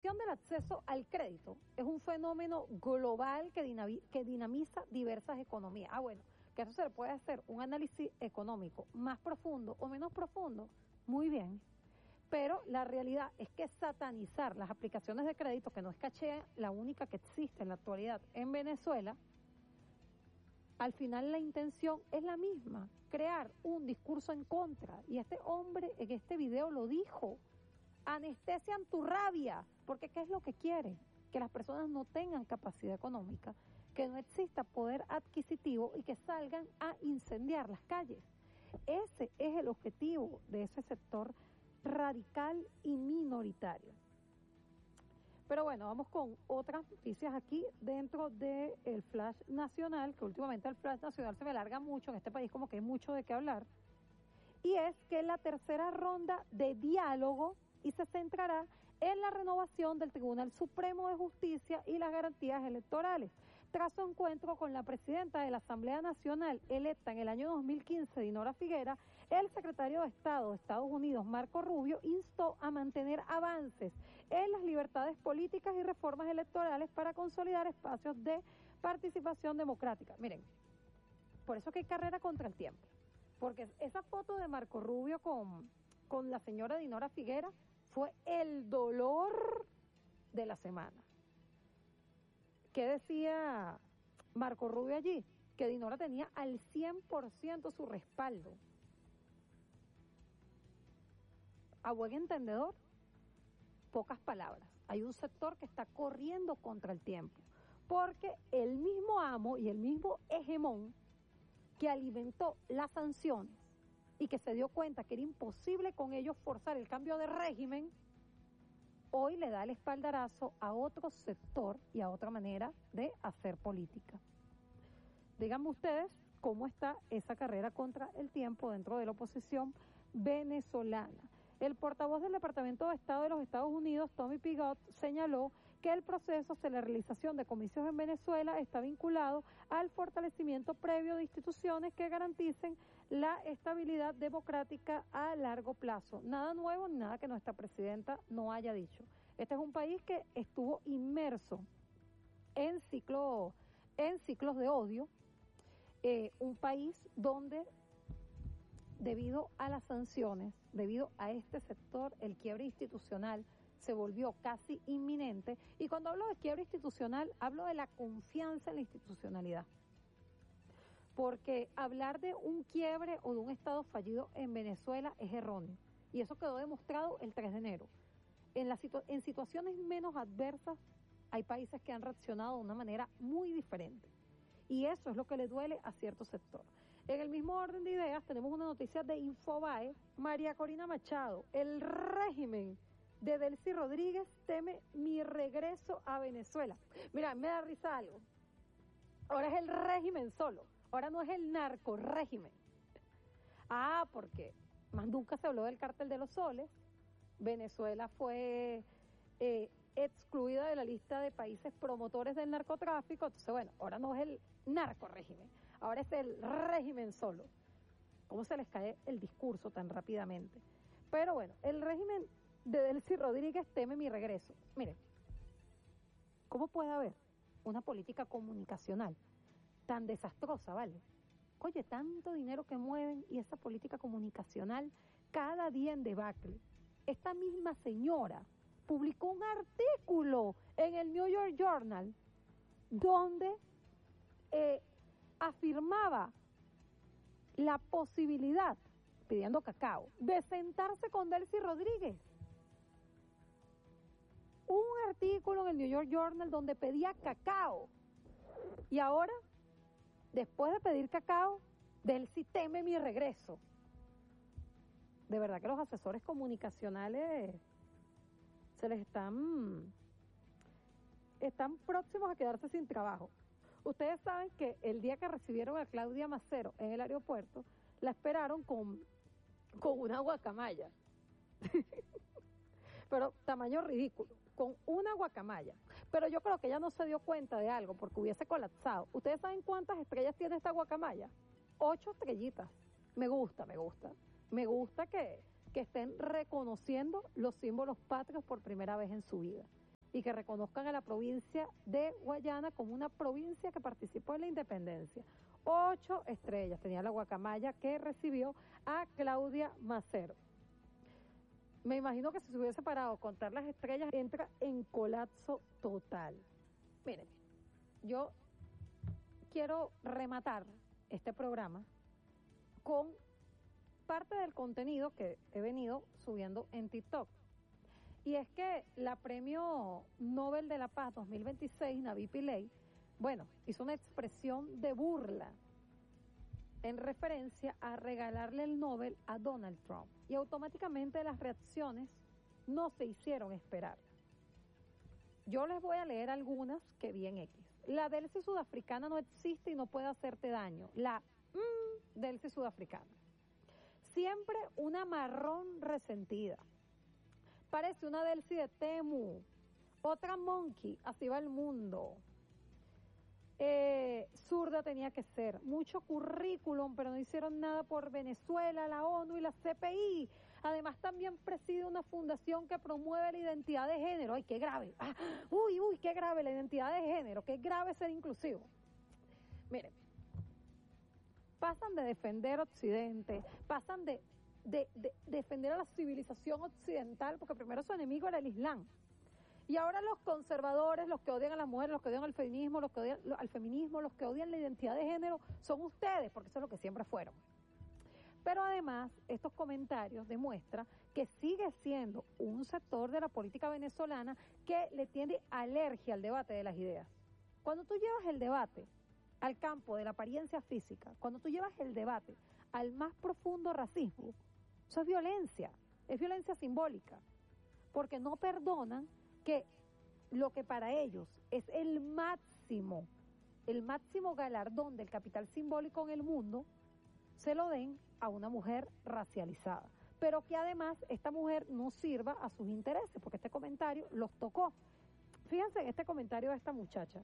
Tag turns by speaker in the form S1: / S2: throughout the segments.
S1: facilitación del acceso al crédito es un fenómeno global que dinamiza diversas economías. Bueno, que eso se le puede hacer un análisis económico más profundo o menos profundo, muy bien. Pero la realidad es que satanizar las aplicaciones de crédito, que no es caché la única que existe en la actualidad en Venezuela, al final la intención es la misma, crear un discurso en contra. Y este hombre en este video lo dijo: anestesian tu rabia, porque ¿qué es lo que quieren? Que las personas no tengan capacidad económica, que no exista poder adquisitivo y que salgan a incendiar las calles. Ese es el objetivo de ese sector radical y minoritario. Pero bueno, vamos con otras noticias aquí dentro del Flash Nacional, que últimamente el Flash Nacional se me larga mucho, en este país como que hay mucho de qué hablar, y es que la tercera ronda de diálogo y se centrará en la renovación del Tribunal Supremo de Justicia y las garantías electorales. Tras su encuentro con la presidenta de la Asamblea Nacional electa en el año 2015, Dinora Figuera, el secretario de Estado de Estados Unidos, Marco Rubio, instó a mantener avances en las libertades políticas y reformas electorales para consolidar espacios de participación democrática. Miren, por eso que hay carrera contra el tiempo, porque esa foto de Marco Rubio con la señora Dinora Figuera fue el dolor de la semana. ¿Qué decía Marco Rubio allí? Que Dinora tenía al 100% su respaldo. A buen entendedor, pocas palabras. Hay un sector que está corriendo contra el tiempo, porque el mismo amo y el mismo hegemón que alimentó las sanciones y que se dio cuenta que era imposible con ellos forzar el cambio de régimen, hoy le da el espaldarazo a otro sector y a otra manera de hacer política. Díganme ustedes cómo está esa carrera contra el tiempo dentro de la oposición venezolana. El portavoz del Departamento de Estado de los Estados Unidos, Tommy Pigott, señaló que el proceso de la realización de comicios en Venezuela está vinculado al fortalecimiento previo de instituciones que garanticen la estabilidad democrática a largo plazo. Nada nuevo ni nada que nuestra presidenta no haya dicho. Este es un país que estuvo inmerso en ciclos de odio, un país donde debido a las sanciones, debido a este sector, el quiebre institucional se volvió casi inminente. Y cuando hablo de quiebre institucional, hablo de la confianza en la institucionalidad. Porque hablar de un quiebre o de un Estado fallido en Venezuela es erróneo. Y eso quedó demostrado el 3 de enero. En situaciones menos adversas, hay países que han reaccionado de una manera muy diferente. Y eso es lo que le duele a cierto sector. En el mismo orden de ideas, tenemos una noticia de Infobae. María Corina Machado: el régimen de Delcy Rodríguez teme mi regreso a Venezuela. Mira, me da risa algo. Ahora es el régimen solo. Ahora no es el narcorrégimen. Porque más nunca se habló del cártel de los soles. Venezuela fue excluida de la lista de países promotores del narcotráfico. Entonces, bueno, ahora no es el narcorrégimen. Ahora es el régimen solo. ¿Cómo se les cae el discurso tan rápidamente? Pero bueno, el régimen de Delcy Rodríguez teme mi regreso. Miren, ¿cómo puede haber una política comunicacional tan desastrosa, vale? Oye, tanto dinero que mueven y esa política comunicacional cada día en debacle. Esta misma señora publicó un artículo en el New York Journal donde afirmaba la posibilidad, pidiendo cacao, de sentarse con Delcy Rodríguez. Un artículo en el New York Journal donde pedía cacao. Y ahora, después de pedir cacao, Delcy teme mi regreso. De verdad que los asesores comunicacionales se les están próximos a quedarse sin trabajo. Ustedes saben que el día que recibieron a Claudia Macero en el aeropuerto, la esperaron con una guacamaya. Pero tamaño ridículo, con una guacamaya. Pero yo creo que ella no se dio cuenta de algo porque hubiese colapsado. ¿Ustedes saben cuántas estrellas tiene esta guacamaya? 8 estrellitas. Me gusta. Me gusta que estén reconociendo los símbolos patrios por primera vez en su vida. y que reconozcan a la provincia de Guayana como una provincia que participó en la independencia. 8 estrellas tenía la guacamaya que recibió a Claudia Macero. Me imagino que si se hubiese parado a contar las estrellas, entra en colapso total. Miren, yo quiero rematar este programa con parte del contenido que he venido subiendo en TikTok. Y es que la Premio Nobel de la Paz 2026, Navi Pillay, bueno, hizo una expresión de burla en referencia a regalarle el Nobel a Donald Trump. Y automáticamente las reacciones no se hicieron esperar. Yo les voy a leer algunas que vi en X. La delce sudafricana no existe y no puede hacerte daño. La delce sudafricana. Siempre una marrón resentida. Parece una delce de Temu. Otra monkey, así va el mundo. Zurda tenía que ser, mucho currículum, pero no hicieron nada por Venezuela, la ONU y la CPI. Además también preside una fundación que promueve la identidad de género. ¡Ay, qué grave! ¡Uy, qué grave la identidad de género! ¡Qué grave ser inclusivo! Miren, pasan de defender Occidente, pasan de defender a la civilización occidental, porque primero su enemigo era el Islam. Y ahora los conservadores, los que odian a las mujeres, los que odian al feminismo, los que odian al feminismo, los que odian la identidad de género, son ustedes, porque eso es lo que siempre fueron. Pero además, estos comentarios demuestran que sigue siendo un sector de la política venezolana que le tiene alergia al debate de las ideas. Cuando tú llevas el debate al campo de la apariencia física, cuando tú llevas el debate al más profundo racismo, eso es violencia simbólica, porque no perdonan que lo que para ellos es el máximo galardón del capital simbólico en el mundo, se lo den a una mujer racializada. Pero que además esta mujer no sirva a sus intereses, porque este comentario los tocó. Fíjense en este comentario de esta muchacha.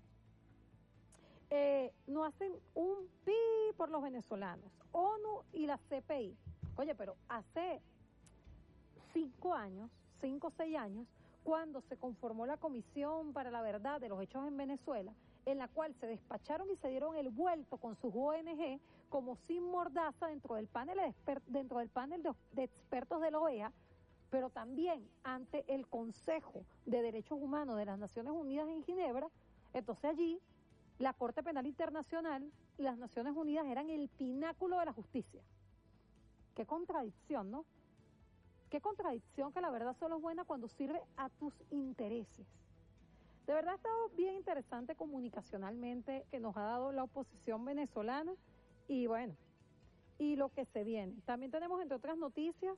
S1: No hacen un pi por los venezolanos. ONU y la CPI. Oye, pero hace 5 o 6 años, cuando se conformó la Comisión para la Verdad de los Hechos en Venezuela, en la cual se despacharon y se dieron el vuelto con sus ONG como sin mordaza dentro del panel de expertos de la OEA, pero también ante el Consejo de Derechos Humanos de las Naciones Unidas en Ginebra. Entonces allí la Corte Penal Internacional y las Naciones Unidas eran el pináculo de la justicia. Qué contradicción, ¿no? Qué contradicción, que la verdad solo es buena cuando sirve a tus intereses. De verdad ha estado bien interesante comunicacionalmente que nos ha dado la oposición venezolana y bueno, y lo que se viene. También tenemos, entre otras noticias,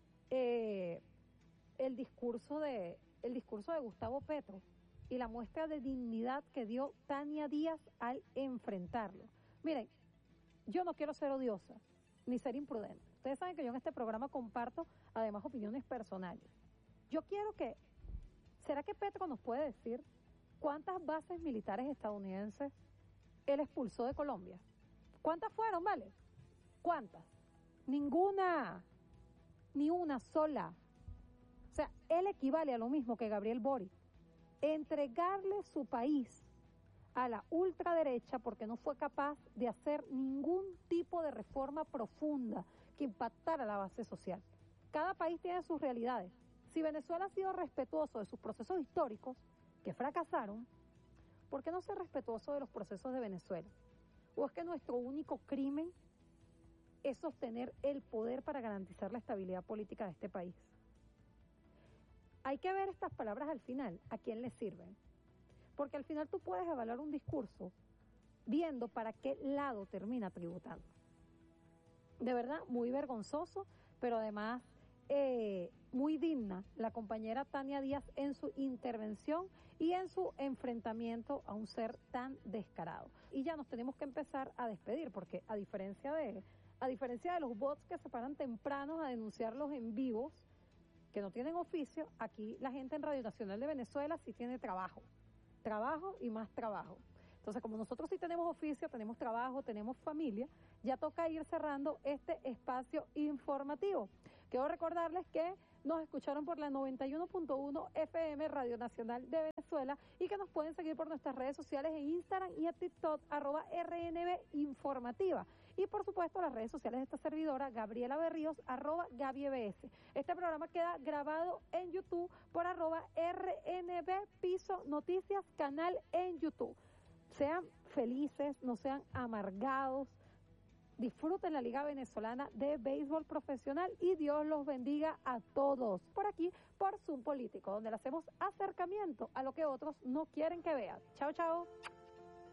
S1: el discurso de Gustavo Petro y la muestra de dignidad que dio Tania Díaz al enfrentarlo. Miren, yo no quiero ser odiosa ni ser imprudente. Ustedes saben que yo en este programa comparto además opiniones personales. Yo quiero que, ¿será que Petro nos puede decir cuántas bases militares estadounidenses él expulsó de Colombia? ¿Cuántas fueron, vale? ¿Cuántas? Ninguna, ni una sola. O sea, él equivale a lo mismo que Gabriel Boric. Entregarle su país a la ultraderecha porque no fue capaz de hacer ningún tipo de reforma profunda que impactara la base social. Cada país tiene sus realidades. Si Venezuela ha sido respetuoso de sus procesos históricos, que fracasaron, ¿por qué no ser respetuoso de los procesos de Venezuela? ¿O es que nuestro único crimen es sostener el poder para garantizar la estabilidad política de este país? Hay que ver estas palabras al final, a quién les sirven. Porque al final tú puedes evaluar un discurso viendo para qué lado termina tributando. De verdad, muy vergonzoso, pero además muy digna la compañera Tania Díaz en su intervención y en su enfrentamiento a un ser tan descarado. Y ya nos tenemos que empezar a despedir, porque a diferencia de los bots que se paran tempranos a denunciarlos en vivos, que no tienen oficio, aquí la gente en Radio Nacional de Venezuela sí tiene trabajo y más trabajo. Entonces, como nosotros sí tenemos oficio, tenemos trabajo, tenemos familia, ya toca ir cerrando este espacio informativo. Quiero recordarles que nos escucharon por la 91.1 FM Radio Nacional de Venezuela y que nos pueden seguir por nuestras redes sociales en Instagram y a TikTok, @RNB Informativa. Y por supuesto las redes sociales de esta servidora, Gabriela Berríos, @GabyEBS. Este programa queda grabado en YouTube por @RNB Piso Noticias, canal en YouTube. Sean felices, no sean amargados, disfruten la Liga Venezolana de Béisbol Profesional y Dios los bendiga a todos. Por aquí, por Zoom Político, donde le hacemos acercamiento a lo que otros no quieren que vean. Chao, chao.